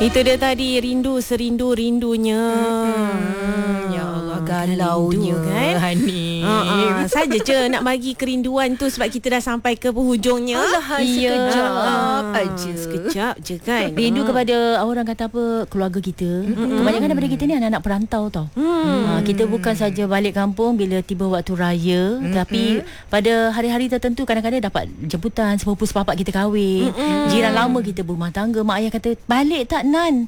Itu dia tadi, serindu-rindunya. Ya Allah, galaunya kan Hanif. Saja je nak bagi kerinduan tu sebab kita dah sampai ke penghujungnya. Sekejap aja. Sekejap je kan. Rindu kepada orang kata apa, keluarga kita. Kebanyakan daripada kita ni anak-anak perantau tau. Kita bukan saja balik kampung bila tiba waktu raya, tapi pada hari-hari tertentu kadang-kadang dapat jemputan sepupu sepapak kita kahwin. Jiran lama kita berumah tangga, mak ayah kata balik tak Nan.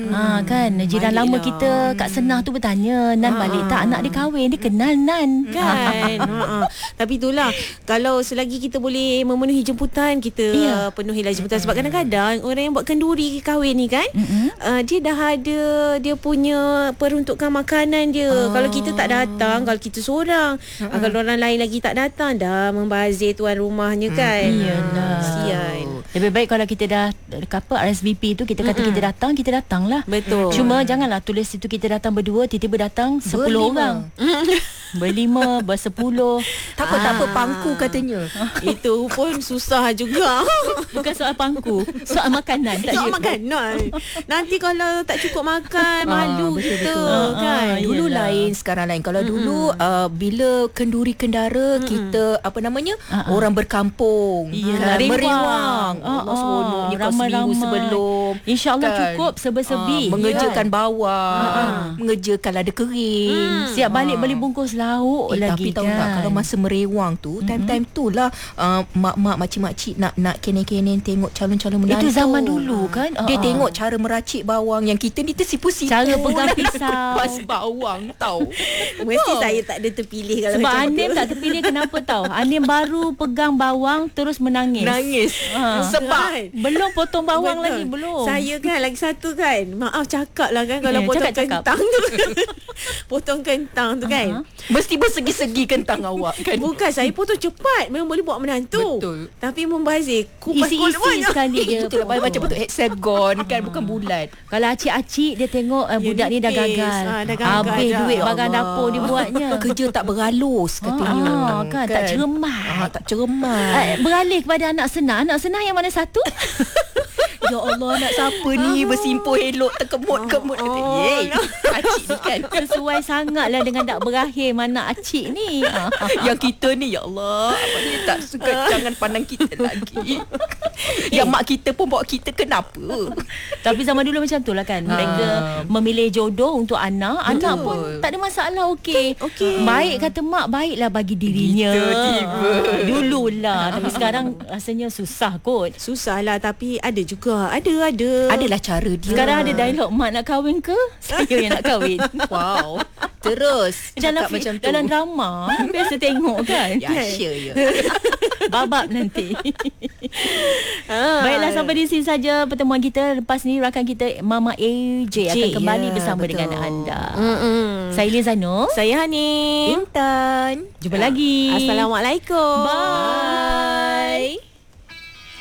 Kan jiran lama kita kat Senah tu bertanya, Nan balik tak, anak dia kahwin, dia kenal Nan kan. Tapi itulah, kalau selagi kita boleh memenuhi jemputan, kita penuhilah jemputan. Sebab kadang-kadang orang yang buat kenduri kahwin ni kan, dia dah ada dia punya peruntukan makanan dia. Kalau kita tak datang, kalau kita seorang, kalau orang lain lagi tak datang, dah membazir tuan rumahnya kan. Iyalah. Sian. Lebih baik kalau kita dah RSVP tu, kita kata kita datang lah. Betul. Cuma janganlah tulis situ kita datang berdua, tiba-tiba datang 10 orang. Berlima, bersepuluh. Tak apa, pangku katanya. Itu pun susah juga. Bukan soal pangku, soal makanan. Soal makanan. Nanti kalau tak cukup makan, malu kita kan. Dulu lain, sekarang lain. Kalau dulu bila kenduri kendara, kita orang berkampung, meriwang. Allah seronoknya kau seminggu sebelum. InsyaAllah cukup seber-sebi. Mengerjakan bawang, mengerjakan lada kering. Siap balik beli bungkus lauk lagi. Tapi tahu tak, kalau masa merewang tu, time-time tu lah mak-mak, makcik-makcik nak kenen-kenen tengok calon-calon menantu. Itu zaman dulu kan. Dia tengok cara meracik bawang. Yang kita ni tersipu-sipu, cara pegang pisau, pas bawang tahu. Mesti saya tak ada terpilih kalau sebab macam Anim tak terpilih. Kenapa tahu? Anim baru pegang bawang terus menangis. Sebab belum potong bawang lagi, belum. Saya kan lagi satu kan, maaf cakap lah kan, kalau potong kentang tu potong kentang tu kan, mesti bersegi-segi kentang awak kan. Bukan saya potong cepat, memang boleh buat menantu. Betul. Tapi membazir, kupas isi sekali je. Itulah macam betul hexagon kan, bukan bulat. Kalau acik-acik dia tengok budak ni dah gagal. Habis duit barang dapur dia buatnya. Kerja tak berhalus katanya. Kan tak cermat. Tak cermat. Beralih kepada anak senah. Anak senah yang mana satu? Ya Allah, nak siapa ni bersimpuh elok terkemut-kemut. Acik ni kan sesuai sangatlah dengan tak berakhir mana acik ni. Yang kita ni, ya Allah, apa ni tak suka, jangan pandang kita lagi. Yang mak kita pun bawa kita, kenapa? Tapi zaman dulu macam tu lah kan. Mereka memilih jodoh untuk anak. Anak pun tak ada masalah. Okey. Baik kata mak, baiklah bagi dirinya. Dululah. Tapi sekarang rasanya susah kot. Susah lah, tapi ada juga. Adalah cara dia. Sekarang ada dialog, mak nak kahwin ke? Saya yang nak kahwin. Wow. Terus dalam macam tu. Dalam drama biasa tengok kan. Ya, sure ya. Babak nanti. Baiklah, sampai di sini saja pertemuan kita. Lepas ni rakan kita Mama AJ akan kembali bersama dengan anda. Saya Lin Zainul. Saya Hanif. Intan. Jumpa lagi. Assalamualaikum. Bye.